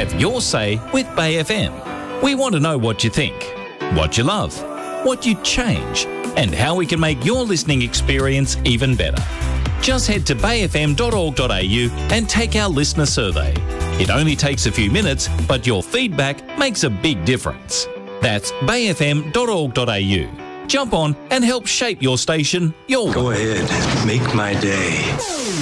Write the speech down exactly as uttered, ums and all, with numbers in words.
Have your say with Bay F M. We want to know what you think, what you love, what you'd change, and how we can make your listening experience even better. Just head to bay f m dot org dot a u and take our listener survey. It only takes a few minutes, but your feedback makes a big difference. That's bay f m dot org dot a u. Jump on and help shape your station your way. Go ahead, make my day.